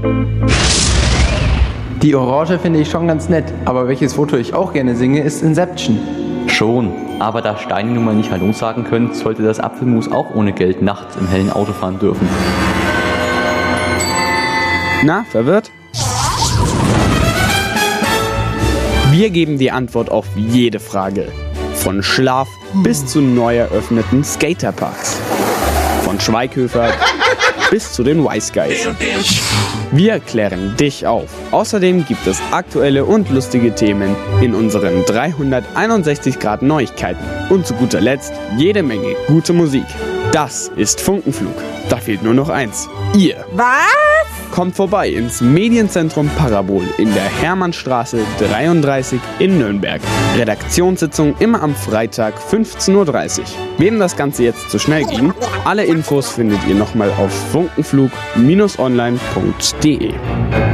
Die Orange finde ich schon ganz nett, aber welches Foto ich auch gerne singe, ist Inception. Schon, aber da Steine nun mal nicht Hallo sagen können, sollte das Apfelmus auch ohne Geld nachts im hellen Auto fahren dürfen. Na, verwirrt? Wir geben die Antwort auf jede Frage. Von Schlaf bis zu neu eröffneten Skaterparks. Von Schweighöfer bis zu den Wise Guys. Wir klären dich auf. Außerdem gibt es aktuelle und lustige Themen in unseren 361 Grad Neuigkeiten. Und zu guter Letzt jede Menge gute Musik. Das ist Funkenflug. Da fehlt nur noch eins. Ihr. Was? Kommt vorbei ins Medienzentrum Parabol in der Hermannstraße 33 in Nürnberg. Redaktionssitzung immer am Freitag 15:30 Uhr. Wem das Ganze jetzt zu schnell ging, alle Infos findet ihr nochmal auf funkenflug-online.de.